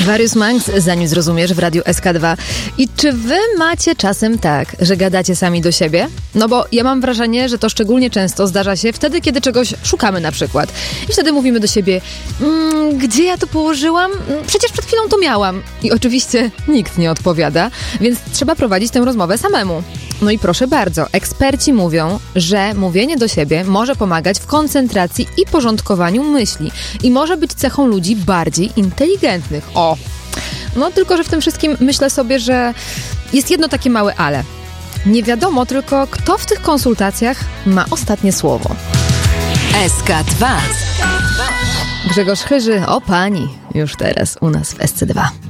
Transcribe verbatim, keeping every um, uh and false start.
Various Monks, zanim zrozumiesz, w Radiu S K dwa. I czy wy macie czasem tak, że gadacie sami do siebie? No bo ja mam wrażenie, że to szczególnie często zdarza się wtedy, kiedy czegoś szukamy na przykład. I wtedy mówimy do siebie, mmm, gdzie ja to położyłam? Przecież przed chwilą to miałam. I oczywiście nikt nie odpowiada, więc trzeba prowadzić tę rozmowę samemu. No i proszę bardzo, eksperci mówią, że mówienie do siebie może pomagać w koncentracji i porządkowaniu myśli i może być cechą ludzi bardziej inteligentnych. O! No tylko, że w tym wszystkim myślę sobie, że jest jedno takie małe ale. Nie wiadomo tylko, kto w tych konsultacjach ma ostatnie słowo. S K dwa. Grzegorz Chyży, o pani, już teraz u nas w S C dwa.